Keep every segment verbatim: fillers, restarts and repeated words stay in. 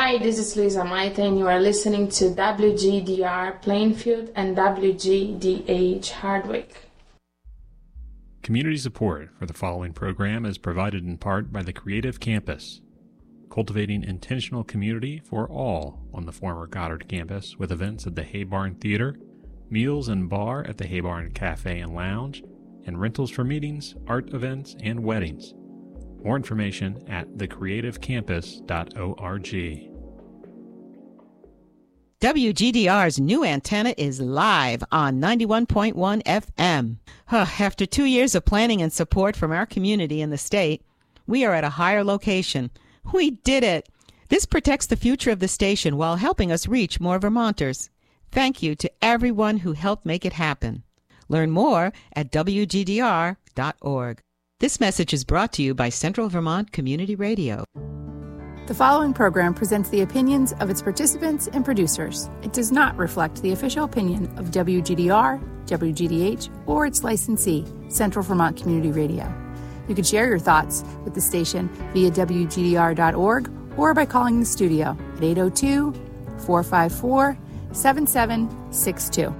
Hi, this is Lisa Maita, and you are listening to W G D R Plainfield and W G D H Hardwick. Community support for the following program is provided in part by the Creative Campus, cultivating intentional community for all on the former Goddard campus with events at the Haybarn Theater, meals and bar at the Haybarn Cafe and Lounge, and rentals for meetings, art events, and weddings. More information at the creative campus dot org. W G D R's new antenna is live on ninety-one point one F M. Huh, after two years of planning and support from our community in the state, we are at a higher location. We did it! This protects the future of the station while helping us reach more Vermonters. Thank you to everyone who helped make it happen. Learn more at W G D R dot org. This message is brought to you by Central Vermont Community Radio. The following program presents the opinions of its participants and producers. It does not reflect the official opinion of W G D R, W G D H, or its licensee, Central Vermont Community Radio. You can share your thoughts with the station via W G D R dot org or by calling the studio at eight oh two, four five four, seven seven six two.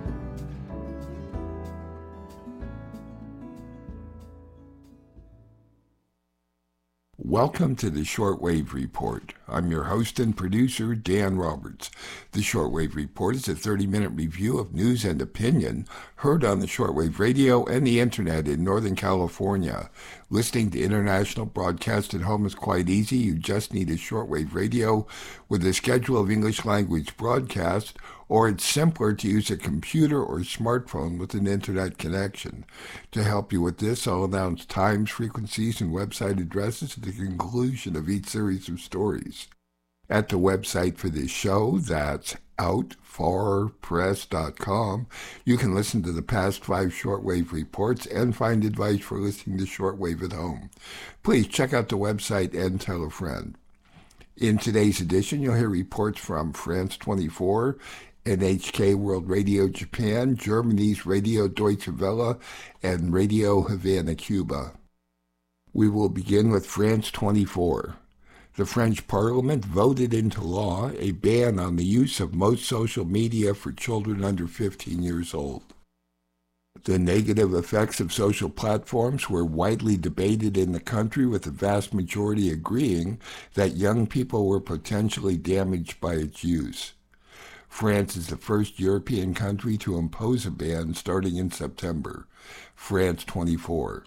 Welcome to the Shortwave Report. I'm your host and producer, Dan Roberts. The Shortwave Report is a thirty-minute review of news and opinion heard on the shortwave radio and the internet in Northern California. Listening to international broadcast at home is quite easy. You just need a shortwave radio with a schedule of English language broadcast, or it's simpler to use a computer or smartphone with an internet connection. To help you with this, I'll announce times, frequencies, and website addresses at the conclusion of each series of stories. At the website for this show, that's out far press dot com, you can listen to the past five shortwave reports and find advice for listening to shortwave at home. Please check out the website and tell a friend. In today's edition, you'll hear reports from France twenty-four, N H K World Radio Japan, Germany's Radio Deutsche Welle, and Radio Havana, Cuba. We will begin with France twenty-four. The French Parliament voted into law a ban on the use of most social media for children under fifteen years old. The negative effects of social platforms were widely debated in the country, with the vast majority agreeing that young people were potentially damaged by its use. France is the first European country to impose a ban starting in September. France twenty-four.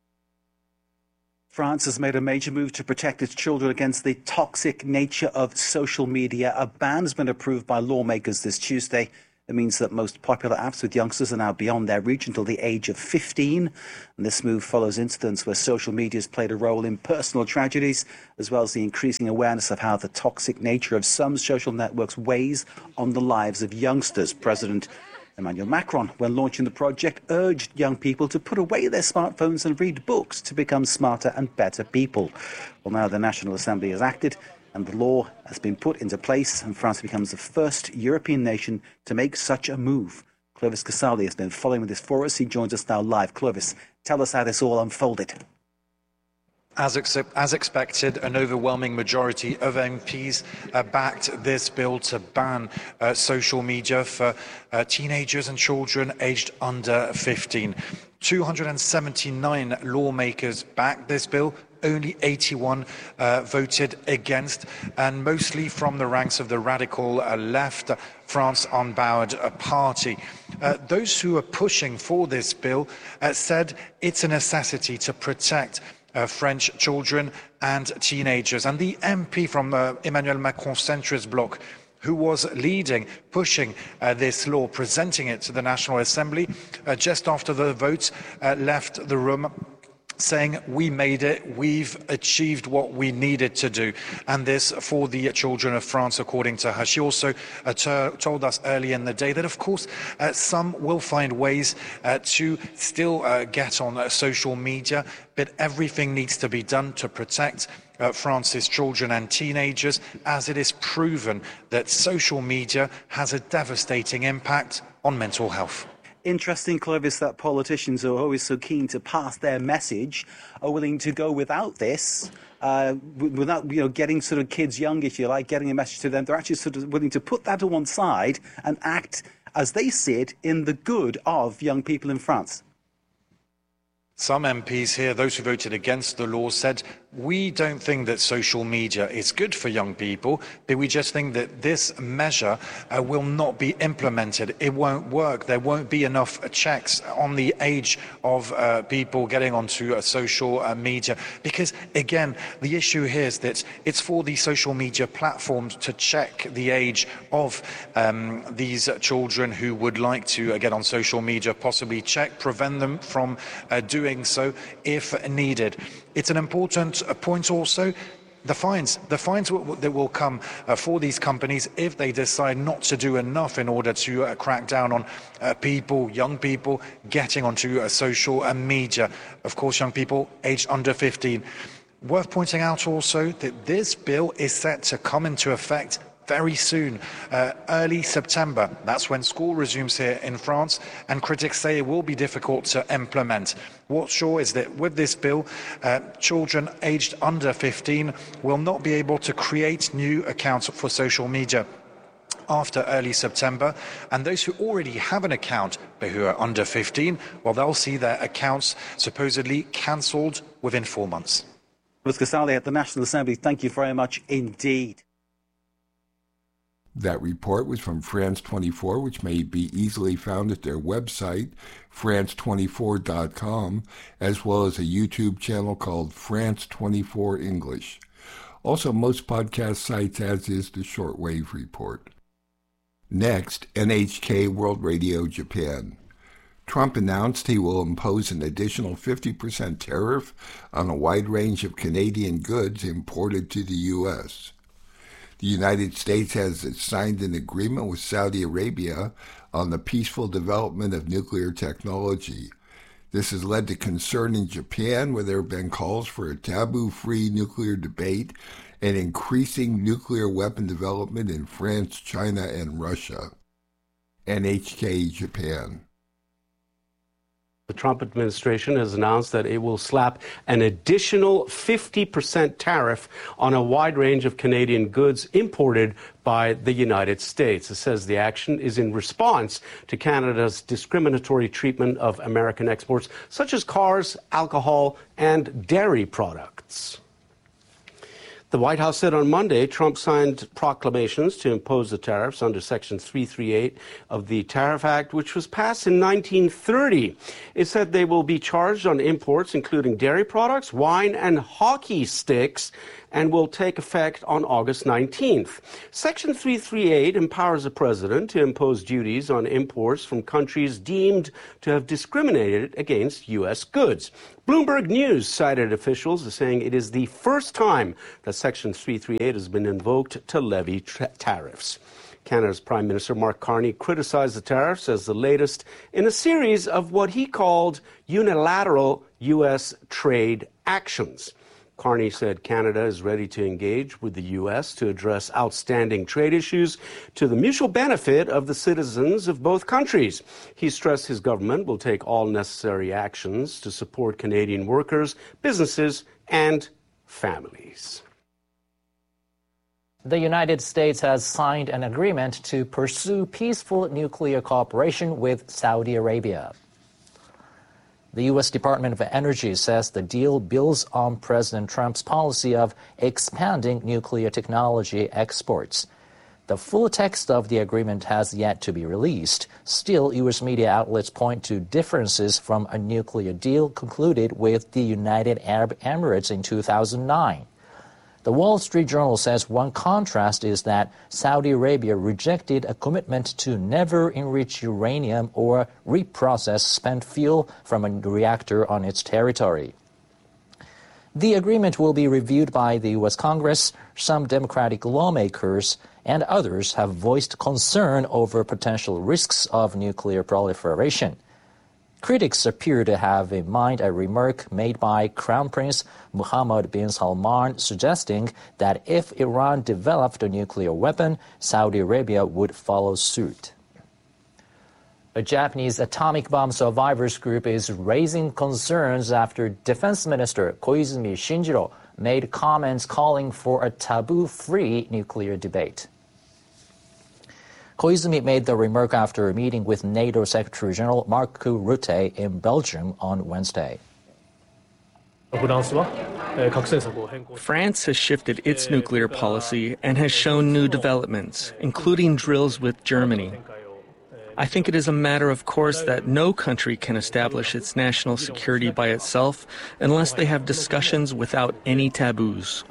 France has made a major move to protect its children against the toxic nature of social media. A ban has been approved by lawmakers this Tuesday. It means that most popular apps with youngsters are now beyond their reach until the age of fifteen. And this move follows incidents where social media has played a role in personal tragedies, as well as the increasing awareness of how the toxic nature of some social networks weighs on the lives of youngsters. President Emmanuel Macron, when launching the project, urged young people to put away their smartphones and read books to become smarter and better people. Well, now the National Assembly has acted, and the law has been put into place, and France becomes the first European nation to make such a move. Clovis Casali has been following this for us. He joins us now live. Clovis, tell us how this all unfolded. As, ex- as expected, an overwhelming majority of M Ps uh, backed this bill to ban uh, social media for uh, teenagers and children aged under fifteen. two hundred seventy-nine lawmakers backed this bill. Only eighty-one uh, voted against, and mostly from the ranks of the radical uh, left, France Unbowed uh, party. Uh, those who are pushing for this bill uh, said it's a necessity to protect uh, French children and teenagers. And the M P from uh, Emmanuel Macron's centrist bloc, who was leading, pushing uh, this law, presenting it to the National Assembly, uh, just after the vote, uh, left the room, saying, we made it, we've achieved what we needed to do. And this for the children of France, according to her. She also uh, t- told us earlier in the day that, of course, uh, some will find ways uh, to still uh, get on uh, social media, but everything needs to be done to protect uh, France's children and teenagers, as it is proven that social media has a devastating impact on mental health. Interesting, Clovis, that politicians who are always so keen to pass their message are willing to go without this, uh, without you know getting sort of kids young, if you like, getting a message to them. They're actually sort of willing to put that to one side and act, as they see it, in the good of young people in France. Some M Ps here, those who voted against the law, said, we don't think that social media is good for young people, but we just think that this measure uh, will not be implemented. It won't work. There won't be enough checks on the age of uh, people getting onto uh, social uh, media. Because, again, the issue here is that it's for the social media platforms to check the age of um, these children who would like to uh, get on social media, possibly check, prevent them from uh, doing so if needed. It's an important point also, the fines. The fines that will come uh, for these companies if they decide not to do enough in order to uh, crack down on uh, people, young people, getting onto uh, social uh, media. Of course, young people aged under fifteen. Worth pointing out also that this bill is set to come into effect very soon, uh, early September. That's when school resumes here in France, and critics say it will be difficult to implement. What's sure is that with this bill, uh, children aged under fifteen will not be able to create new accounts for social media after early September, and those who already have an account but who are under fifteen, well, they'll see their accounts supposedly cancelled within four months. Louis Casale at the National Assembly, thank you very much indeed. That report was from France twenty-four, which may be easily found at their website, France twenty-four dot com, as well as a YouTube channel called France twenty-four English. Also, most podcast sites, as is the Shortwave Report. Next, N H K World Radio Japan. Trump announced he will impose an additional fifty percent tariff on a wide range of Canadian goods imported to the U S The United States has signed an agreement with Saudi Arabia on the peaceful development of nuclear technology. This has led to concern in Japan, where there have been calls for a taboo-free nuclear debate and increasing nuclear weapon development in France, China, and Russia. N H K Japan. The Trump administration has announced that it will slap an additional fifty percent tariff on a wide range of Canadian goods imported by the United States. It says the action is in response to Canada's discriminatory treatment of American exports, such as cars, alcohol, and dairy products. The White House said on Monday Trump signed proclamations to impose the tariffs under Section three thirty-eight of the Tariff Act, which was passed in nineteen thirty. It said they will be charged on imports, including dairy products, wine, and hockey sticks, and will take effect on August nineteenth. Section three thirty-eight empowers the president to impose duties on imports from countries deemed to have discriminated against U S goods. Bloomberg News cited officials as saying it is the first time that Section three thirty-eight has been invoked to levy tra- tariffs. Canada's Prime Minister Mark Carney criticized the tariffs as the latest in a series of what he called unilateral U S trade actions. Carney said Canada is ready to engage with the U S to address outstanding trade issues to the mutual benefit of the citizens of both countries. He stressed his government will take all necessary actions to support Canadian workers, businesses, and families. The United States has signed an agreement to pursue peaceful nuclear cooperation with Saudi Arabia. The U S Department of Energy says the deal builds on President Trump's policy of expanding nuclear technology exports. The full text of the agreement has yet to be released. Still, U S media outlets point to differences from a nuclear deal concluded with the United Arab Emirates in two thousand nine. The Wall Street Journal says one contrast is that Saudi Arabia rejected a commitment to never enrich uranium or reprocess spent fuel from a reactor on its territory. The agreement will be reviewed by the U S Congress. Some Democratic lawmakers and others have voiced concern over potential risks of nuclear proliferation. Critics appear to have in mind a remark made by Crown Prince Mohammed bin Salman suggesting that if Iran developed a nuclear weapon, Saudi Arabia would follow suit. A Japanese atomic bomb survivors group is raising concerns after Defense Minister Koizumi Shinjiro made comments calling for a taboo-free nuclear debate. Koizumi made the remark after a meeting with NATO Secretary General Mark Rutte in Belgium on Wednesday. France has shifted its nuclear policy and has shown new developments, including drills with Germany. I think it is a matter of course that no country can establish its national security by itself unless they have discussions without any taboos.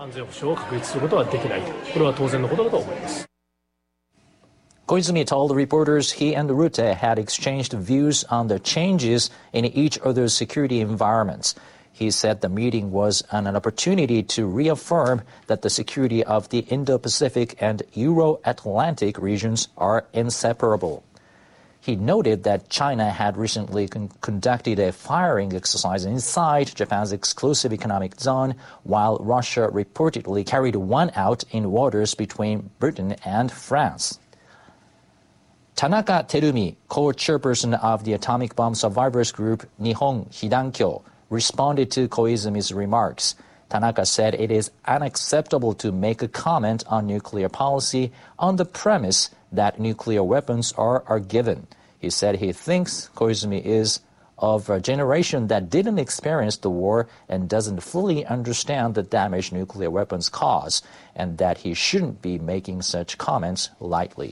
Koizumi told reporters he and Rutte had exchanged views on the changes in each other's security environments. He said the meeting was an opportunity to reaffirm that the security of the Indo-Pacific and Euro-Atlantic regions are inseparable. He noted that China had recently con- conducted a firing exercise inside Japan's exclusive economic zone, while Russia reportedly carried one out in waters between Britain and France. Tanaka Terumi, co-chairperson of the atomic bomb survivors group Nihon Hidankyo, responded to Koizumi's remarks. Tanaka said it is unacceptable to make a comment on nuclear policy on the premise that nuclear weapons are, are given. He said he thinks Koizumi is of a generation that didn't experience the war and doesn't fully understand the damage nuclear weapons cause, and that he shouldn't be making such comments lightly.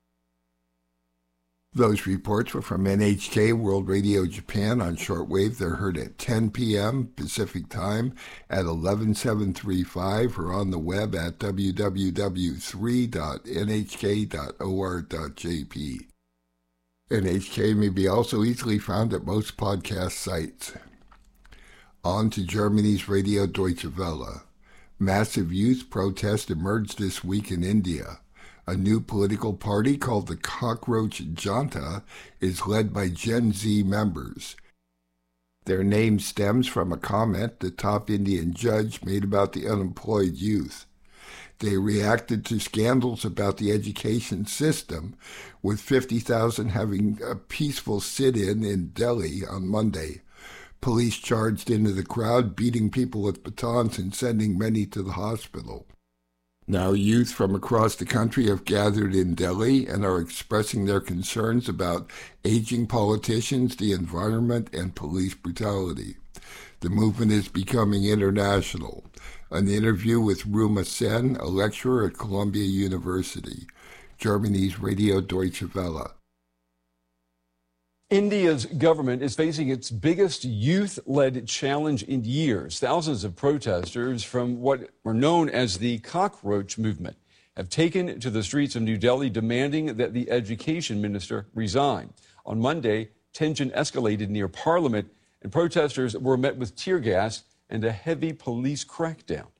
Those reports were from N H K World Radio Japan on shortwave. They're heard at ten p.m. Pacific Time at eleven seven thirty-five or on the web at w w w dot three dot n h k dot o r dot j p. N H K may be also easily found at most podcast sites. On to Germany's Radio Deutsche Welle. Massive youth protest emerged this week in India. A new political party called the Cockroach Janta is led by Gen Z members. Their name stems from a comment the top Indian judge made about the unemployed youth. They reacted to scandals about the education system, with fifty thousand having a peaceful sit-in in Delhi on Monday. Police charged into the crowd, beating people with batons and sending many to the hospital. Now youth from across the country have gathered in Delhi and are expressing their concerns about aging politicians, the environment, and police brutality. The movement is becoming international. An interview with Ruma Sen, a lecturer at Columbia University, Germany's Radio Deutsche Welle. India's government is facing its biggest youth-led challenge in years. Thousands of protesters from what were known as the Cockroach Movement have taken to the streets of New Delhi demanding that the education minister resign. On Monday, tension escalated near Parliament, and protesters were met with tear gas and a heavy police crackdown.